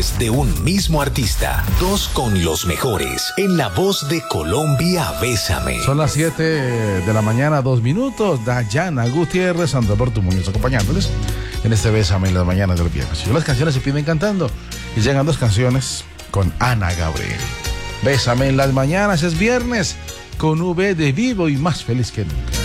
canciones de un mismo artista, dos con los mejores, en la voz de Colombia, Bésame. Son las 7 de la mañana, 2 minutos. Dayana Gutiérrez, Sandra Porto Muñoz acompañándoles en este Bésame en las mañanas del viernes. Y las canciones se piden cantando y llegan 2 canciones con Ana Gabriel. Bésame en las mañanas es viernes con V de vivo y más feliz que nunca.